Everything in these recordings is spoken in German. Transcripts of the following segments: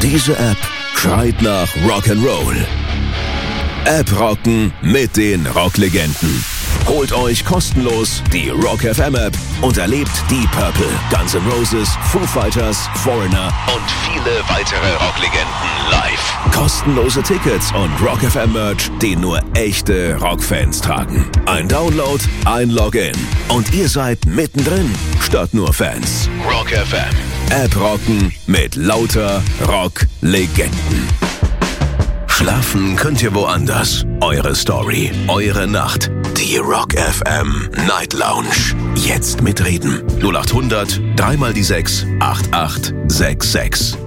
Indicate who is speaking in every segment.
Speaker 1: Diese App schreit nach Rock'n'Roll. App rocken mit den Rocklegenden. Holt euch kostenlos die Rock FM App und erlebt Deep Purple, Guns N' Roses, Foo Fighters, Foreigner und viele weitere Rocklegenden live. Kostenlose Tickets und Rock FM Merch, den nur echte Rockfans tragen. Ein Download, ein Login und ihr seid mittendrin statt nur Fans. Rock FM. App rocken mit lauter Rocklegenden. Schlafen könnt ihr woanders. Eure Story, eure Nacht. Die Rock FM Night Lounge. Jetzt mitreden. 0800 3 die 6 8866.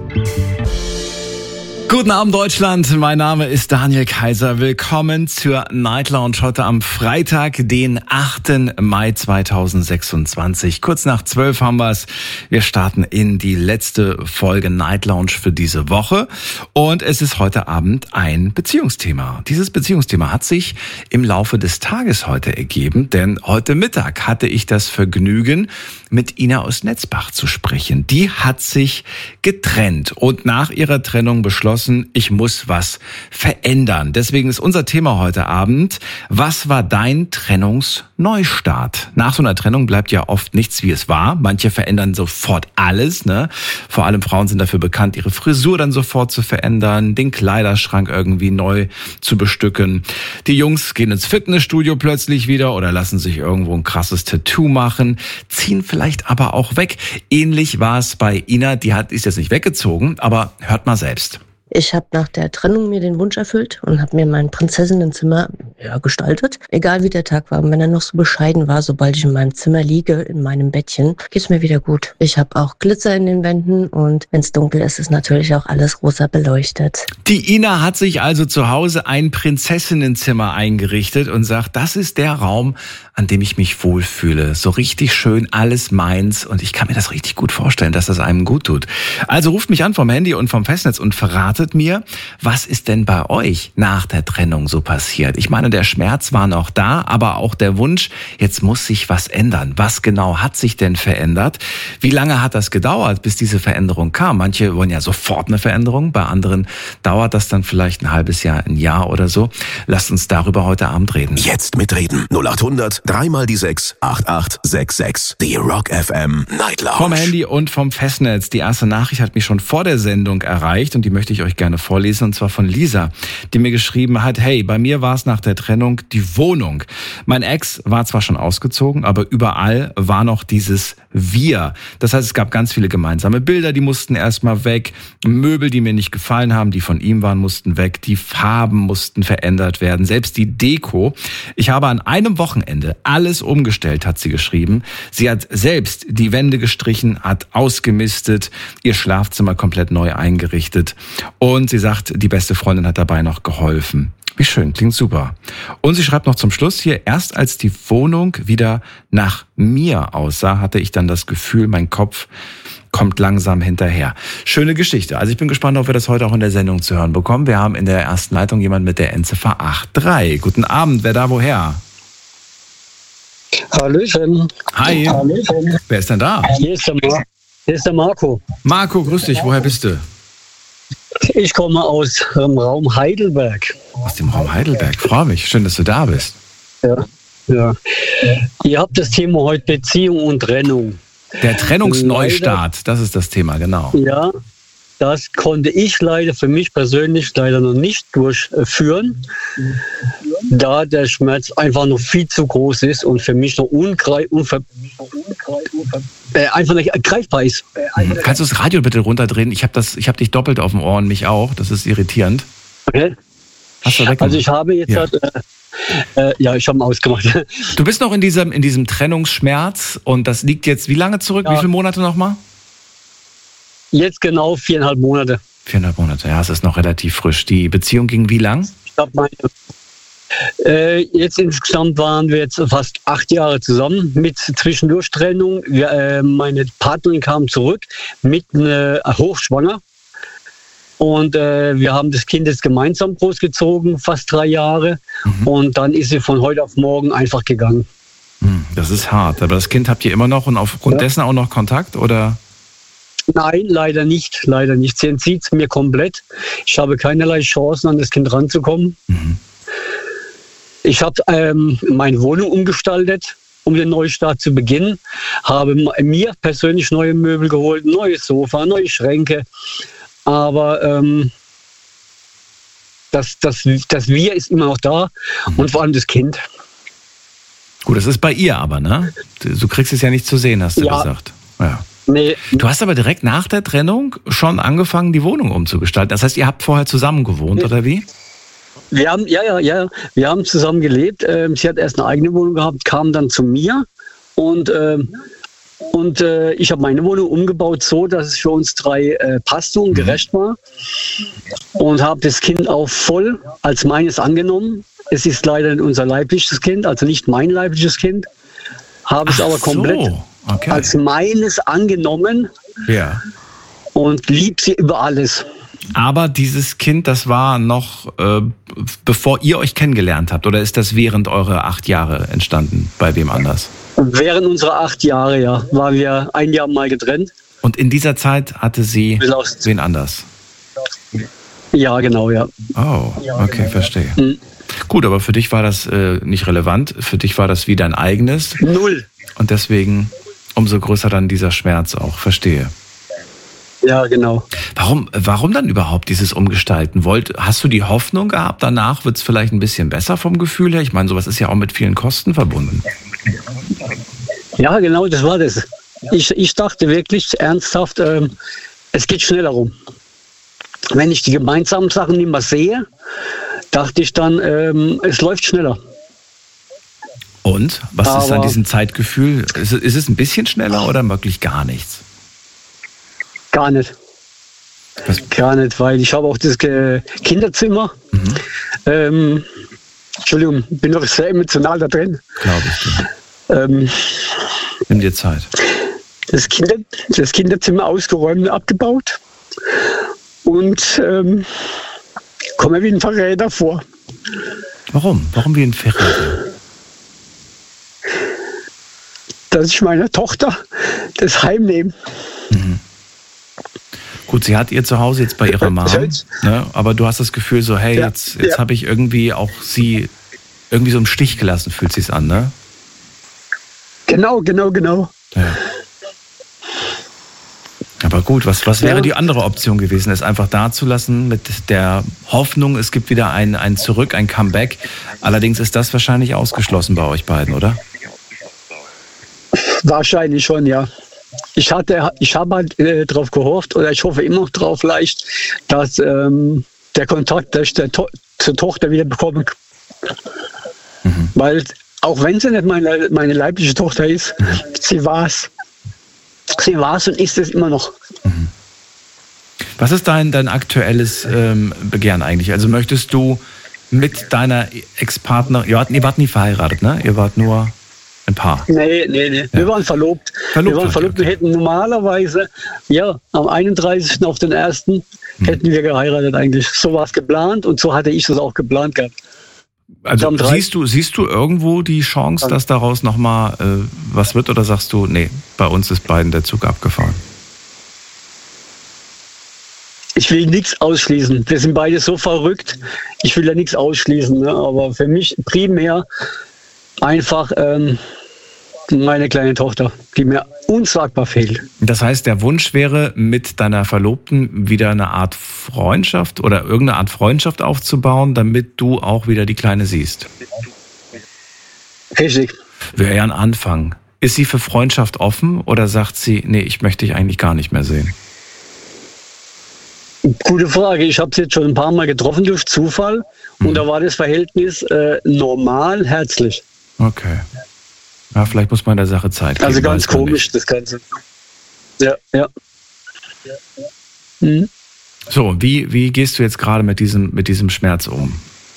Speaker 2: Guten Abend Deutschland, mein Name ist Daniel Kaiser. Willkommen zur Night Lounge heute am Freitag, den 8. Mai 2026. Kurz nach 12 haben wir es. Wir starten in die letzte Folge Night Lounge für diese Woche. Und es ist heute Abend ein Beziehungsthema. Dieses Beziehungsthema hat sich im Laufe des Tages heute ergeben, denn heute Mittag hatte ich das Vergnügen, mit Ina aus Netzbach zu sprechen. Die hat sich getrennt und nach ihrer Trennung beschlossen, ich muss was verändern. Deswegen ist unser Thema heute Abend: Was war dein Trennungsneustart? Nach so einer Trennung bleibt ja oft nichts, wie es war. Manche verändern sofort alles, ne? Vor allem Frauen sind dafür bekannt, ihre Frisur dann sofort zu verändern, den Kleiderschrank irgendwie neu zu bestücken. Die Jungs gehen ins Fitnessstudio plötzlich wieder oder lassen sich irgendwo ein krasses Tattoo machen, ziehen vielleicht aber auch weg. Ähnlich war es bei Ina, ist jetzt nicht weggezogen, aber hört mal selbst.
Speaker 3: Ich habe nach der Trennung mir den Wunsch erfüllt und habe mir mein Prinzessinnenzimmer gestaltet. Egal wie der Tag war, und wenn er noch so bescheiden war, sobald ich in meinem Zimmer liege, in meinem Bettchen, geht's mir wieder gut. Ich habe auch Glitzer in den Wänden und wenn es dunkel ist, ist natürlich auch alles rosa beleuchtet.
Speaker 2: Die Ina hat sich also zu Hause ein Prinzessinnenzimmer eingerichtet und sagt, das ist der Raum, an dem ich mich wohlfühle. So richtig schön, alles meins, und ich kann mir das richtig gut vorstellen, dass das einem gut tut. Also ruft mich an vom Handy und vom Festnetz und verratet mir, was ist denn bei euch nach der Trennung so passiert? Ich meine, der Schmerz war noch da, aber auch der Wunsch, jetzt muss sich was ändern. Was genau hat sich denn verändert? Wie lange hat das gedauert, bis diese Veränderung kam? Manche wollen ja sofort eine Veränderung, bei anderen dauert das dann vielleicht ein halbes Jahr, ein Jahr oder so. Lasst uns darüber heute Abend reden.
Speaker 1: Jetzt mitreden. 0800 3 die 6 8866. Die Rock FM Night Lounge.
Speaker 2: Vom Handy und vom Festnetz. Die erste Nachricht hat mich schon vor der Sendung erreicht und die möchte ich euch gerne vorlesen, und zwar von Lisa, die mir geschrieben hat: Hey, bei mir war es nach der Trennung die Wohnung. Mein Ex war zwar schon ausgezogen, aber überall war noch dieses Wir. Das heißt, es gab ganz viele gemeinsame Bilder, die mussten erstmal weg. Möbel, die mir nicht gefallen haben, die von ihm waren, mussten weg. Die Farben mussten verändert werden. Selbst die Deko. Ich habe an einem Wochenende alles umgestellt, hat sie geschrieben. Sie hat selbst die Wände gestrichen, hat ausgemistet, ihr Schlafzimmer komplett neu eingerichtet. Und sie sagt, die beste Freundin hat dabei noch geholfen. Wie schön, klingt super. Und sie schreibt noch zum Schluss hier: Erst als die Wohnung wieder nach mir aussah, hatte ich dann das Gefühl, mein Kopf kommt langsam hinterher. Schöne Geschichte. Also ich bin gespannt, ob wir das heute auch in der Sendung zu hören bekommen. Wir haben in der ersten Leitung jemand mit der Endziffer 83. Guten Abend, wer da woher?
Speaker 4: Hallöchen.
Speaker 2: Hi.
Speaker 4: Hallöchen.
Speaker 2: Wer ist denn da?
Speaker 4: Hier ist der Marco.
Speaker 2: Marco, grüß dich. Woher bist du?
Speaker 4: Ich komme aus dem Raum Heidelberg.
Speaker 2: Aus dem Raum Heidelberg. Freue mich. Schön, dass du da bist.
Speaker 4: Ja. Ihr habt das Thema heute Beziehung und Trennung.
Speaker 2: Der Trennungsneustart, das ist das Thema, genau.
Speaker 4: Ja, das konnte ich leider für mich persönlich noch nicht durchführen, da der Schmerz einfach noch viel zu groß ist und für mich noch einfach nicht greifbar ist.
Speaker 2: Kannst du das Radio bitte runterdrehen? Ich hab dich doppelt auf dem Ohr und mich auch. Das ist irritierend.
Speaker 4: Okay.
Speaker 2: Hast du
Speaker 4: Also ich habe jetzt ich habe ihn ausgemacht.
Speaker 2: Du bist noch in diesem Trennungsschmerz und das liegt jetzt wie lange zurück? Ja. Wie viele Monate nochmal?
Speaker 4: Jetzt genau 4,5 Monate.
Speaker 2: 4,5 Monate, ja, es ist noch relativ frisch. Die Beziehung ging wie lang?
Speaker 4: Ich glaube, jetzt insgesamt waren wir jetzt fast 8 Jahre zusammen mit Zwischendurchtrennung. Meine Partnerin kam zurück mit hochschwanger. Und wir haben das Kind jetzt gemeinsam großgezogen, fast 3 Jahre. Mhm. Und dann ist sie von heute auf morgen einfach gegangen.
Speaker 2: Das ist hart. Aber das Kind habt ihr immer noch und aufgrund dessen auch noch Kontakt, oder?
Speaker 4: Nein, leider nicht. Leider nicht. Sie entzieht es mir komplett. Ich habe keinerlei Chancen, an das Kind ranzukommen. Mhm. Ich habe meine Wohnung umgestaltet, um den Neustart zu beginnen. Habe mir persönlich neue Möbel geholt, neues Sofa, neue Schränke. Aber das Wir ist immer noch da und vor allem das Kind.
Speaker 2: Gut, das ist bei ihr aber, ne? Du kriegst es ja nicht zu sehen, hast du gesagt. Ja.
Speaker 4: Nee.
Speaker 2: Du hast aber direkt nach der Trennung schon angefangen, die Wohnung umzugestalten. Das heißt, ihr habt vorher zusammen gewohnt, oder wie?
Speaker 4: Wir haben, wir haben zusammen gelebt. Sie hat erst eine eigene Wohnung gehabt, kam dann zu mir und ich habe meine Wohnung umgebaut so, dass es für uns 3 passte und gerecht war und habe das Kind auch voll als meines angenommen. Es ist leider unser leibliches Kind, also nicht mein leibliches Kind. Habe es aber komplett als meines angenommen und lieb sie über alles.
Speaker 2: Aber dieses Kind, das war noch bevor ihr euch kennengelernt habt, oder ist das während eurer 8 Jahre entstanden, bei wem anders?
Speaker 4: Während unserer 8 Jahre, ja, waren wir 1 Jahr mal getrennt.
Speaker 2: Und in dieser Zeit hatte sie wen anders?
Speaker 4: Ja, genau, ja.
Speaker 2: Oh, okay, verstehe. Mhm. Gut, aber für dich war das nicht relevant. Für dich war das wie dein eigenes.
Speaker 4: 0.
Speaker 2: Und deswegen umso größer dann dieser Schmerz auch. Verstehe.
Speaker 4: Ja, genau.
Speaker 2: Warum dann überhaupt dieses Umgestalten? Hast du die Hoffnung gehabt, danach wird es vielleicht ein bisschen besser vom Gefühl her? Ich meine, sowas ist ja auch mit vielen Kosten verbunden.
Speaker 4: Ja, genau, das war das. Ich dachte wirklich ernsthaft, es geht schneller rum. Wenn ich die gemeinsamen Sachen nicht mehr sehe, dachte ich dann, es läuft schneller.
Speaker 2: Und? Was ist an diesem Zeitgefühl? Ist es ein bisschen schneller oder wirklich gar nichts?
Speaker 4: Gar nicht. Gar nicht, weil ich habe auch das Kinderzimmer. Mhm. Entschuldigung, bin noch sehr emotional da drin.
Speaker 2: Glaube ich. Nimm dir Zeit.
Speaker 4: Das Kinderzimmer ausgeräumt und abgebaut. Und komme wie ein Verräter vor.
Speaker 2: Warum? Warum wie ein Verräter?
Speaker 4: Dass ich meiner Tochter das Heim nehme.
Speaker 2: Mhm. Gut, sie hat ihr Zuhause jetzt bei ihrer Mom, ne? Aber du hast das Gefühl so, hey, jetzt habe ich irgendwie auch sie irgendwie so im Stich gelassen, fühlt sich's an, ne?
Speaker 4: Genau.
Speaker 2: Ja. Aber gut, was wäre die andere Option gewesen, es einfach da zu lassen mit der Hoffnung, es gibt wieder ein Zurück, ein Comeback. Allerdings ist das wahrscheinlich ausgeschlossen bei euch beiden, oder?
Speaker 4: Wahrscheinlich schon, ja. Ich habe halt darauf gehofft, oder ich hoffe immer noch drauf leicht, dass der Kontakt zur Tochter wieder bekommen. Mhm. Weil, auch wenn sie nicht meine leibliche Tochter ist, sie war's. Sie war's und ist es immer noch.
Speaker 2: Mhm. Was ist dein aktuelles Begehren eigentlich? Also möchtest du mit deiner Ex-Partner, ihr wart nie verheiratet, ne? Ihr wart nur ein Paar?
Speaker 4: Nee. Ja. Wir waren verlobt. Wir hätten normalerweise, am 31. auf den 1. hätten wir geheiratet eigentlich. So war es geplant und so hatte ich das auch geplant gehabt.
Speaker 2: Also siehst du irgendwo die Chance, dass daraus nochmal was wird, oder sagst du, nee, bei uns ist beiden der Zug abgefahren?
Speaker 4: Ich will nichts ausschließen. Wir sind beide so verrückt. Ich will ja nichts ausschließen. Ne? Aber für mich primär einfach meine kleine Tochter, die mir unsagbar fehlt.
Speaker 2: Das heißt, der Wunsch wäre, mit deiner Verlobten wieder eine Art Freundschaft oder irgendeine Art Freundschaft aufzubauen, damit du auch wieder die Kleine siehst.
Speaker 4: Richtig.
Speaker 2: Wäre ja ein Anfang. Ist sie für Freundschaft offen oder sagt sie, nee, ich möchte dich eigentlich gar nicht mehr sehen?
Speaker 4: Gute Frage. Ich habe sie jetzt schon ein paar Mal getroffen durch Zufall und da war das Verhältnis normal, herzlich.
Speaker 2: Okay. Ja, vielleicht muss man der Sache Zeit geben.
Speaker 4: Also ganz komisch, das Ganze. Ja. Mhm.
Speaker 2: So, wie gehst du jetzt gerade mit diesem Schmerz um?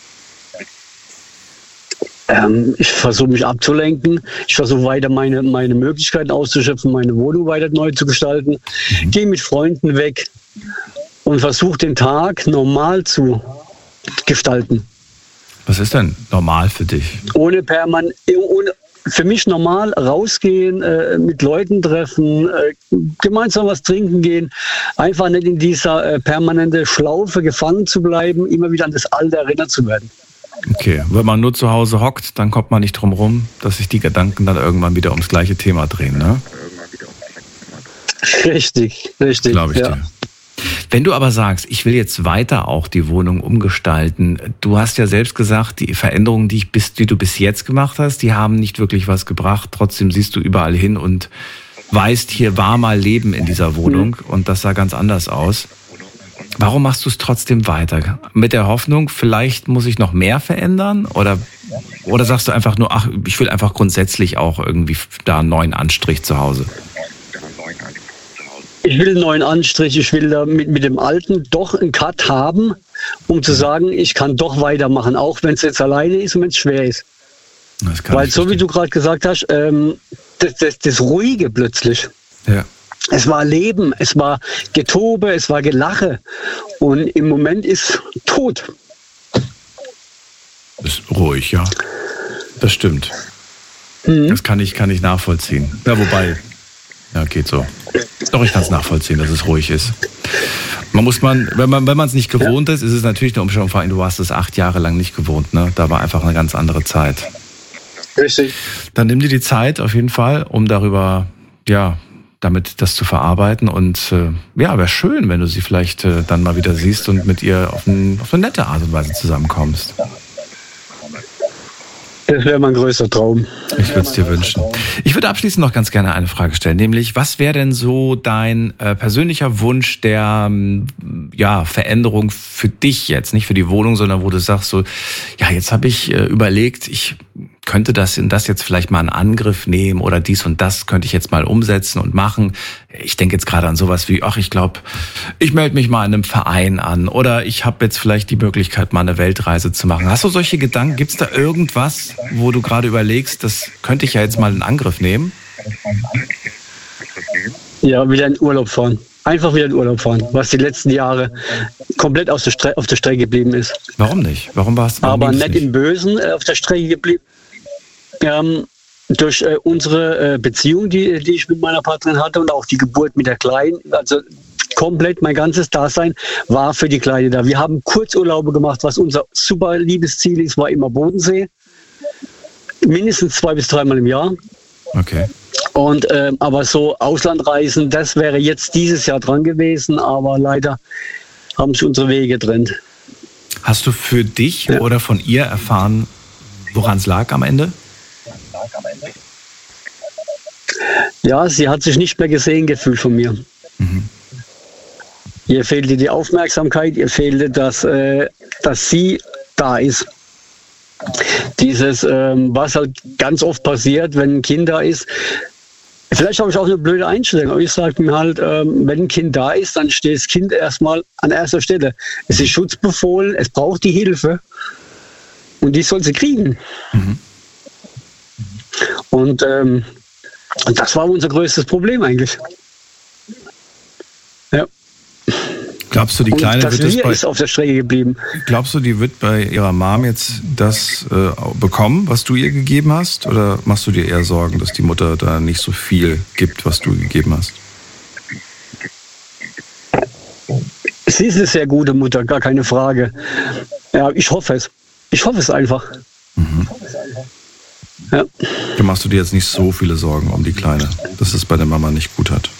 Speaker 4: Ich versuche mich abzulenken. Ich versuche weiter meine Möglichkeiten auszuschöpfen, meine Wohnung weiter neu zu gestalten. Gehe mit Freunden weg und versuche den Tag normal zu gestalten.
Speaker 2: Was ist denn normal für dich?
Speaker 4: für mich normal rausgehen, mit Leuten treffen, gemeinsam was trinken gehen, einfach nicht in dieser permanente Schlaufe gefangen zu bleiben, immer wieder an das Alte erinnert zu werden.
Speaker 2: Okay, wenn man nur zu Hause hockt, dann kommt man nicht drum rum, dass sich die Gedanken dann irgendwann wieder ums gleiche Thema drehen, ne?
Speaker 4: Richtig.
Speaker 2: Glaube ich dir. Wenn du aber sagst, ich will jetzt weiter auch die Wohnung umgestalten, du hast ja selbst gesagt, die Veränderungen, die du bis jetzt gemacht hast, die haben nicht wirklich was gebracht. Trotzdem siehst du überall hin und weißt, hier war mal Leben in dieser Wohnung und das sah ganz anders aus. Warum machst du es trotzdem weiter? Mit der Hoffnung, vielleicht muss ich noch mehr verändern? Oder sagst du einfach nur, ach, ich will einfach grundsätzlich auch irgendwie da einen neuen Anstrich zu Hause?
Speaker 4: Ich will einen neuen Anstrich, ich will da mit dem Alten doch einen Cut haben, um zu sagen, ich kann doch weitermachen, auch wenn es jetzt alleine ist und wenn es schwer ist. Weil so wie du gerade gesagt hast, das Ruhige plötzlich.
Speaker 2: Ja.
Speaker 4: Es war Leben, es war Getobe, es war Gelache und im Moment ist tot.
Speaker 2: Ist ruhig, ja. Das stimmt. Das kann ich nachvollziehen. Ja, wobei, ja, geht so. Doch, ich kann es nachvollziehen, dass es ruhig ist. Wenn man es nicht gewohnt ist es natürlich eine Umstellung. Vor allem, du hast es 8 Jahre lang nicht gewohnt, ne? Da war einfach eine ganz andere Zeit.
Speaker 4: Richtig.
Speaker 2: Dann nimm dir die Zeit auf jeden Fall, um darüber, damit das zu verarbeiten. Und wäre schön, wenn du sie vielleicht dann mal wieder siehst und mit ihr auf eine nette Art und Weise zusammenkommst.
Speaker 4: Das wäre mein größter Traum.
Speaker 2: Ich würde es dir wünschen. Ich würde abschließend noch ganz gerne eine Frage stellen, nämlich, was wäre denn so dein persönlicher Wunsch der Veränderung für dich jetzt? Nicht für die Wohnung, sondern wo du sagst so, ja, jetzt habe ich überlegt, ich könnte das jetzt vielleicht mal in Angriff nehmen oder dies und das könnte ich jetzt mal umsetzen und machen. Ich denke jetzt gerade an sowas wie, ich glaube, ich melde mich mal in einem Verein an oder ich habe jetzt vielleicht die Möglichkeit, mal eine Weltreise zu machen. Hast du solche Gedanken? Gibt es da irgendwas, wo du gerade überlegst, das könnte ich ja jetzt mal in Angriff nehmen?
Speaker 4: Ja, wieder in Urlaub fahren. Einfach wieder in Urlaub fahren, was die letzten Jahre komplett auf der Strecke geblieben ist.
Speaker 2: Warum nicht? Warum
Speaker 4: Aber nicht im Bösen auf der Strecke geblieben. Durch unsere Beziehung, die ich mit meiner Partnerin hatte und auch die Geburt mit der Kleinen, also komplett mein ganzes Dasein war für die Kleine da. Wir haben Kurzurlaube gemacht, was unser super Liebesziel ist, war immer Bodensee. Mindestens 2 bis 3 Mal im Jahr.
Speaker 2: Okay.
Speaker 4: Und aber so Auslandreisen, das wäre jetzt dieses Jahr dran gewesen, aber leider haben sich unsere Wege getrennt.
Speaker 2: Hast du für dich oder von ihr erfahren, woran es lag am Ende?
Speaker 4: Ja, sie hat sich nicht mehr gesehen gefühlt von mir. Mhm. Ihr fehlte die Aufmerksamkeit, ihr fehlte, dass sie da ist. Dieses, was halt ganz oft passiert, wenn ein Kind da ist. Vielleicht habe ich auch eine blöde Einstellung, aber ich sage mir halt, wenn ein Kind da ist, dann steht das Kind erstmal an erster Stelle. Es ist schutzbefohlen, es braucht die Hilfe und die soll sie kriegen. Mhm. Und das war unser größtes Problem eigentlich. Ja.
Speaker 2: Glaubst du, die Kleine
Speaker 4: ist auf der Strecke geblieben?
Speaker 2: Glaubst du, die wird bei ihrer Mom jetzt das bekommen, was du ihr gegeben hast? Oder machst du dir eher Sorgen, dass die Mutter da nicht so viel gibt, was du gegeben hast?
Speaker 4: Sie ist eine sehr gute Mutter, gar keine Frage. Ja, ich hoffe es. Ich hoffe es einfach.
Speaker 2: Mhm.
Speaker 4: Ja.
Speaker 2: Dann machst du dir jetzt nicht so viele Sorgen um die Kleine, dass es bei der Mama nicht gut hat?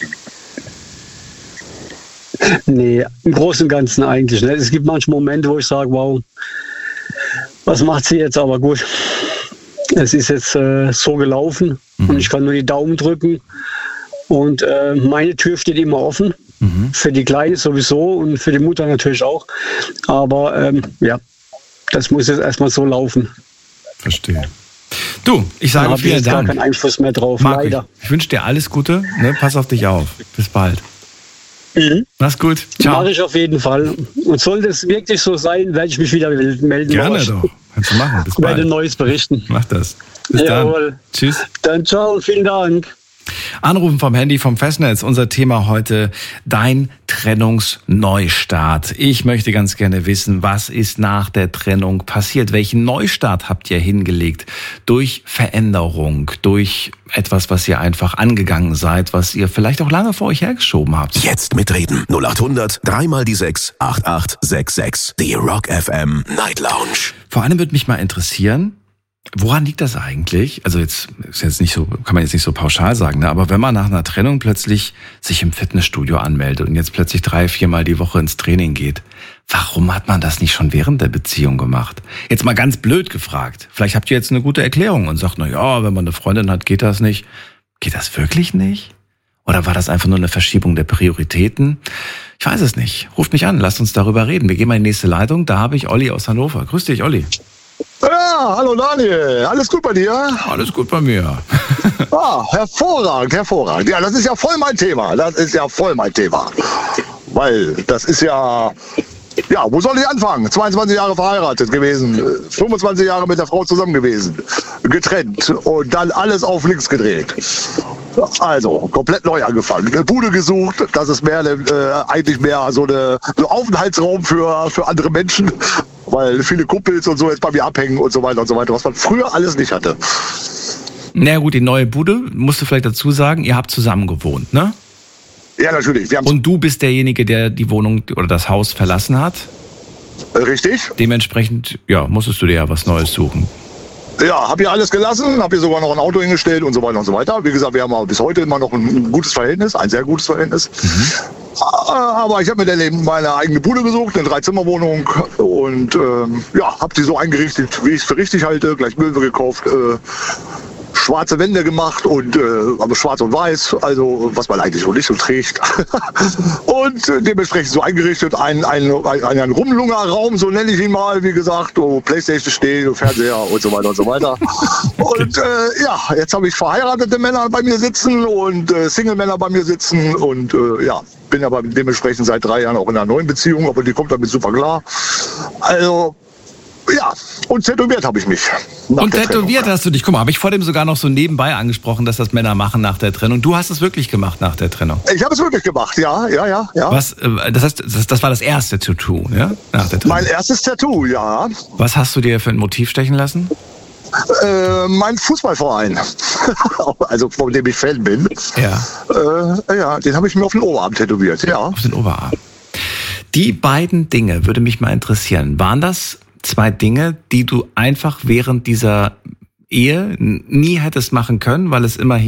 Speaker 4: Nee, im Großen und Ganzen eigentlich nicht. Es gibt manche Momente, wo ich sage, wow, was macht sie jetzt? Aber gut, es ist jetzt so gelaufen und ich kann nur die Daumen drücken. Und meine Tür steht immer offen, für die Kleine sowieso und für die Mutter natürlich auch. Aber das muss jetzt erstmal so laufen.
Speaker 2: Verstehe. Du, ich sage vielen Dank.
Speaker 4: Da habe ich gar keinen Einfluss mehr drauf, leider.
Speaker 2: Ich wünsche dir alles Gute, ne? Pass auf dich auf. Bis bald.
Speaker 4: Mhm.
Speaker 2: Mach's gut. Ciao.
Speaker 4: Mache ich auf jeden Fall. Und sollte es wirklich so sein, werde ich mich wieder melden.
Speaker 2: Gerne doch. Kannst du machen. Bis bald.
Speaker 4: Ich werde Neues berichten.
Speaker 2: Mach das. Bis dann. Tschüss.
Speaker 4: Dann ciao und vielen Dank.
Speaker 2: Anrufen vom Handy, vom Festnetz. Unser Thema heute, dein Trennungsneustart. Ich möchte ganz gerne wissen, was ist nach der Trennung passiert? Welchen Neustart habt ihr hingelegt? Durch Veränderung, durch etwas, was ihr einfach angegangen seid, was ihr vielleicht auch lange vor euch hergeschoben habt.
Speaker 1: Jetzt mitreden. 0800 3x6 8866. Die Rock FM Night Lounge.
Speaker 2: Vor allem würde mich mal interessieren, woran liegt das eigentlich? Also jetzt ist jetzt nicht so, kann man jetzt nicht so pauschal sagen, ne? Aber wenn man nach einer Trennung plötzlich sich im Fitnessstudio anmeldet und jetzt plötzlich 3-4 Mal die Woche ins Training geht, warum hat man das nicht schon während der Beziehung gemacht? Jetzt mal ganz blöd gefragt. Vielleicht habt ihr jetzt eine gute Erklärung und sagt, na ja, wenn man eine Freundin hat, geht das nicht. Geht das wirklich nicht? Oder war das einfach nur eine Verschiebung der Prioritäten? Ich weiß es nicht. Ruft mich an, lasst uns darüber reden. Wir gehen mal in die nächste Leitung. Da habe ich Olli aus Hannover. Grüß dich, Olli.
Speaker 5: Ja, hallo Daniel, alles gut bei dir?
Speaker 2: Alles gut bei mir.
Speaker 5: Hervorragend, hervorragend. Ja, das ist ja voll mein Thema. Weil das ist ja, wo soll ich anfangen? 22 Jahre verheiratet gewesen, 25 Jahre mit der Frau zusammen gewesen, getrennt und dann alles auf links gedreht. Also, komplett neu angefangen. Eine Bude gesucht, das ist mehr eigentlich mehr so ein Aufenthaltsraum für andere Menschen, weil viele Kumpels und so jetzt bei mir abhängen und so weiter, was man früher alles nicht hatte.
Speaker 2: Na gut, die neue Bude, musst du vielleicht dazu sagen, ihr habt zusammen gewohnt, ne?
Speaker 5: Ja, natürlich.
Speaker 2: Und du bist derjenige, der die Wohnung oder das Haus verlassen hat?
Speaker 5: Richtig.
Speaker 2: Dementsprechend, musstest du dir ja was Neues suchen.
Speaker 5: Ja, habe hier alles gelassen, habe hier sogar noch ein Auto hingestellt und so weiter und so weiter. Wie gesagt, wir haben bis heute immer noch ein gutes Verhältnis, ein sehr gutes Verhältnis. Aber ich habe mir meine eigene Bude gesucht, eine 3-Zimmer-Wohnung und habe die so eingerichtet, wie ich es für richtig halte. Gleich Möbel gekauft, schwarze Wände gemacht und aber schwarz und weiß, also was man eigentlich so nicht so trägt. Und dementsprechend so eingerichtet, ein Rumlungerraum, so nenne ich ihn mal, wie gesagt, wo Playstation steht, Fernseher und so weiter und so weiter. Und jetzt habe ich verheiratete Männer bei mir sitzen und Single-Männer bei mir sitzen und bin aber dementsprechend seit 3 Jahren auch in einer neuen Beziehung, aber die kommt damit super klar. Also und tätowiert habe ich mich.
Speaker 2: Und tätowiert hast du dich. Guck mal, habe ich vor dem sogar noch so nebenbei angesprochen, dass das Männer machen nach der Trennung. Du hast es wirklich gemacht nach der Trennung.
Speaker 5: Ich habe es wirklich gemacht, ja.
Speaker 2: Was, das heißt, das war das erste Tattoo, ja? Nach der Trennung.
Speaker 5: Mein erstes Tattoo, ja.
Speaker 2: Was hast du dir für ein Motiv stechen lassen?
Speaker 5: Mein Fußballverein, also von dem ich Fan bin.
Speaker 2: Ja.
Speaker 5: Den habe ich mir auf den Oberarm tätowiert, ja.
Speaker 2: Auf den Oberarm. Die beiden Dinge würde mich mal interessieren. Waren das 2 Dinge, die du einfach während dieser Ehe nie hättest machen können, weil es immer